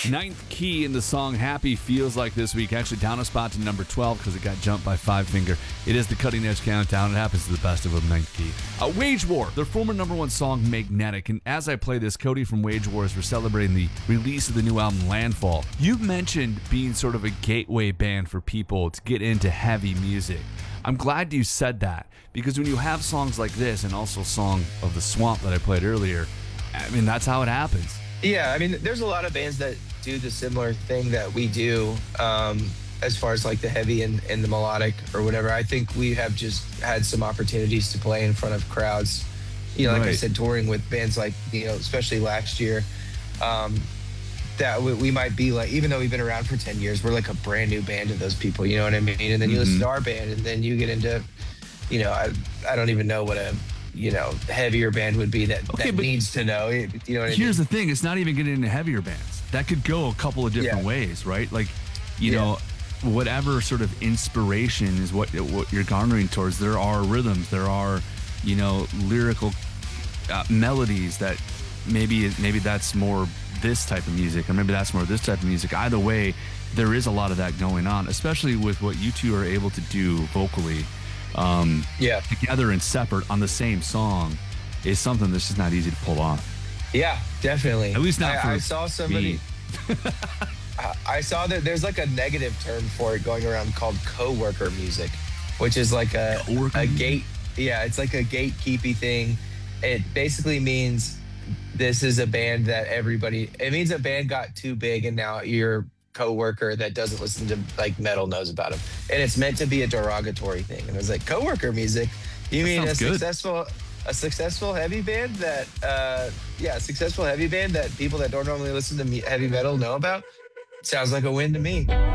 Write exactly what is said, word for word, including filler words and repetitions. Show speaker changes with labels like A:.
A: Ninth Key in the song Happy Feels Like this week. Actually down a spot to number twelve because it got jumped by Five Finger. It is the Cutting Edge Countdown. It happens to the best of them, Ninth Key. Uh, Wage War, their former number one song, Magnetic. And as I play this, Cody from Wage War is we're celebrating the release of the new album, Landfall. You mentioned being sort of a gateway band for people to get into heavy music. I'm glad you said that, because when you have songs like this and also Song of the Swamp that I played earlier, I mean, that's how it happens.
B: Yeah, I mean, there's a lot of bands that do the similar thing that we do um, as far as like the heavy and, and the melodic or whatever. I think we have just had some opportunities to play in front of crowds. You know, like
A: right.
B: I said, touring with bands like, you know, especially last year, um, that we, we might be like, even though we've been around for ten years, we're like a brand new band to those people, you know what I mean? And then you mm-hmm. listen to our band and then you get into, you know, I, I don't even know what a, you know, heavier band would be that,
A: okay,
B: that needs to know, you know what I mean?
A: Here's the thing, it's not even getting into heavier bands. That could go a couple of different yeah. ways, right? Like, you yeah. know, whatever sort of inspiration is what what you're garnering towards, there are rhythms, there are, you know, lyrical uh, melodies that maybe maybe that's more this type of music, or maybe that's more this type of music. Either way, there is a lot of that going on, especially with what you two are able to do vocally. Um,
B: yeah,
A: together and separate on the same song is something that's just not easy to pull off.
B: Yeah, definitely.
A: At least not
B: I,
A: for
B: I saw somebody. I, I saw that there's like a negative term for it going around called coworker music, which is like a
A: Co-worker
B: a
A: music?
B: gate. Yeah, it's like a gatekeepy thing. It basically means this is a band that everybody. It means a band got too big and now your coworker that doesn't listen to like metal knows about them, and it's meant to be a derogatory thing. And it's like coworker music. You
A: That
B: mean a
A: sounds good.
B: successful? A successful heavy band that, uh, yeah, a successful heavy band that people that don't normally listen to me- heavy metal know about? Sounds like a win to me.